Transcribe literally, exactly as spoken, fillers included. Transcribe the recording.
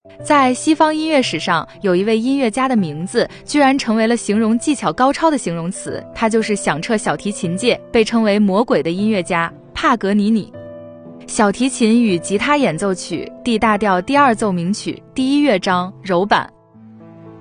在西方音乐史上，有一位音乐家的名字居然成为了形容技巧高超的形容词，他就是响彻小提琴界被称为魔鬼的音乐家帕格尼尼。小提琴与吉他演奏曲 D 大调第二奏鸣曲第一乐章柔板